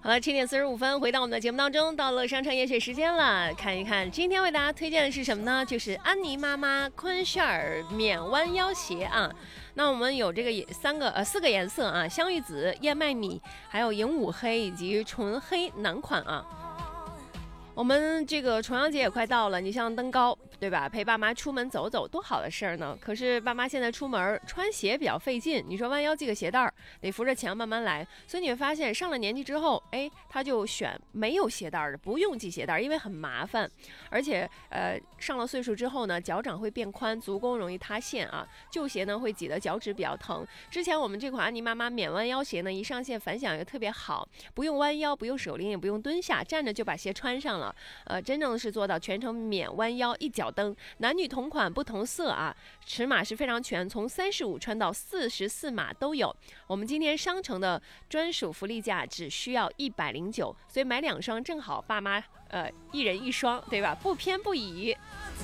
好了，7点45分，回到我们的节目当中，到了商场夜水时间了。看一看今天为大家推荐的是什么呢？就是安妮妈妈昆希尔免弯腰鞋啊。那我们有这个4个颜色啊，香芋紫、燕麦米，还有银武黑以及纯黑男款啊。我们这个重阳节也快到了，你像登高，对吧？陪爸妈出门走走，多好的事儿呢！可是爸妈现在出门穿鞋比较费劲，你说弯腰系个鞋带儿，得扶着墙慢慢来。所以你会发现，上了年纪之后，他就选没有鞋带的，不用系鞋带，因为很麻烦。而且上了岁数之后呢，脚掌会变宽，足弓容易塌陷啊。旧鞋呢会挤得脚趾比较疼。之前我们这款安妮妈妈免弯腰鞋呢，一上线反响也特别好，不用弯腰，不用手拎，也不用蹲下，站着就把鞋穿上了。真正是做到全程免弯腰一脚蹬，男女同款不同色啊，尺码是非常全，从35穿到44码都有。我们今天商城的专属福利价只需要109，所以买2双正好爸妈一人1双，对吧？不偏不倚。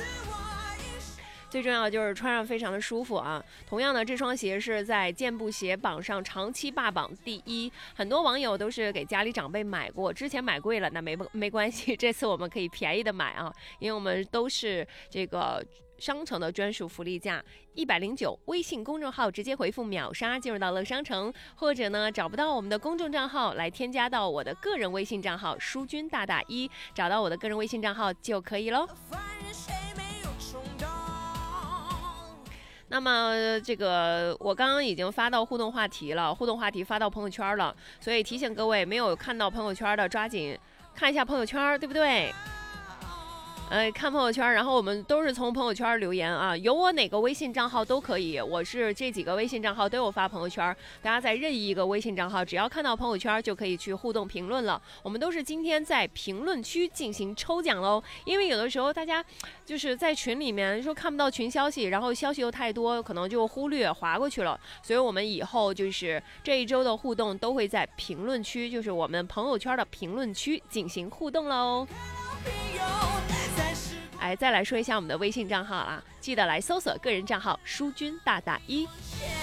最重要的就是穿上非常的舒服啊！同样的，这双鞋是在健步鞋榜上长期霸榜第1，很多网友都是给家里长辈买过，之前买贵了那没关系，这次我们可以便宜的买啊，因为我们都是这个商城的专属福利价109，微信公众号直接回复秒杀进入到乐商城，或者呢找不到我们的公众账号，来添加到我的个人微信账号淑君大大1，找到我的个人微信账号就可以咯。那么这个我刚刚已经发到互动话题了，互动话题发到朋友圈了，所以提醒各位没有看到朋友圈的抓紧看一下朋友圈，对不对？看朋友圈，然后我们都是从朋友圈留言啊，有我哪个微信账号都可以，我是这几个微信账号都有发朋友圈，大家在任意一个微信账号，只要看到朋友圈就可以去互动评论了。我们都是今天在评论区进行抽奖喽，因为有的时候大家就是在群里面说看不到群消息，然后消息又太多，可能就忽略划过去了，所以我们以后就是这一周的互动都会在评论区，就是我们朋友圈的评论区进行互动喽。再来说一下我们的微信账号啊，记得来搜索个人账号淑君大大1。